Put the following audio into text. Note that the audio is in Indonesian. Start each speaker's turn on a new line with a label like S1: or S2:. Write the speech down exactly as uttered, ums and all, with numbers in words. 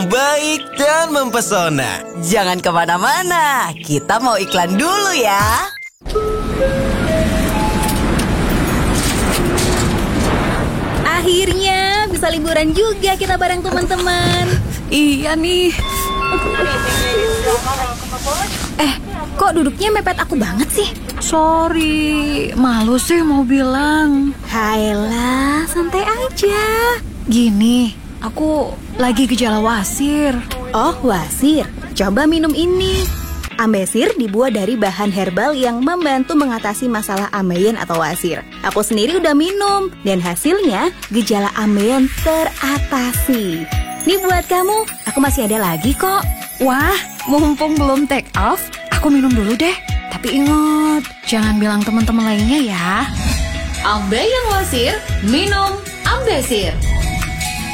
S1: baik dan mempesona.
S2: Jangan kemana-mana, kita mau iklan dulu ya.
S3: Akhirnya bisa liburan juga kita bareng teman-teman.
S4: Iya nih.
S3: Eh, kok duduknya mepet aku banget sih?
S4: Sorry, malu sih mau bilang.
S3: Hayalah, santai aja.
S4: Gini, aku lagi gejala wasir.
S3: Oh, wasir. Coba minum ini. Ambesir dibuat dari bahan herbal yang membantu mengatasi masalah ambeien atau wasir. Aku sendiri udah minum, dan hasilnya gejala ambeien teratasi. Nih buat kamu, aku masih ada lagi kok.
S4: Wah, mumpung belum take off, aku minum dulu deh. Tapi ingat, jangan bilang teman-teman lainnya ya.
S5: Ambeien wasir, minum Ambesir.